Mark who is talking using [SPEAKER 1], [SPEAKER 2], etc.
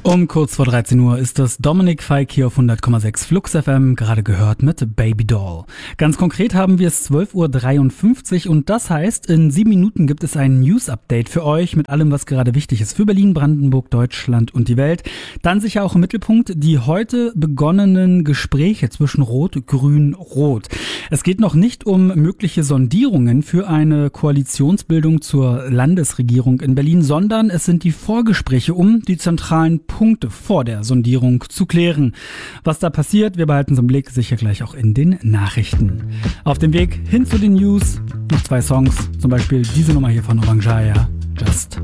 [SPEAKER 1] Um kurz vor 13 Uhr ist das Dominik Fike hier auf 100,6 Flux FM, gerade gehört mit Baby Doll. Ganz konkret haben wir es 12.53 Uhr und das heißt, in 7 Minuten gibt es ein News-Update für euch mit allem, was gerade wichtig ist für Berlin, Brandenburg, Deutschland und die Welt. Dann sicher auch im Mittelpunkt die heute begonnenen Gespräche zwischen Rot, Grün, Rot. Es geht noch nicht um mögliche Sondierungen für eine Koalitionsbildung zur Landesregierung in Berlin, sondern es sind die Vorgespräche, um die zentralen Punkte vor der Sondierung zu klären. Was da passiert, wir behalten es im Blick, sicher gleich auch in den Nachrichten. Auf dem Weg hin zu den News noch 2 Songs, zum Beispiel diese Nummer hier von Orangea, Just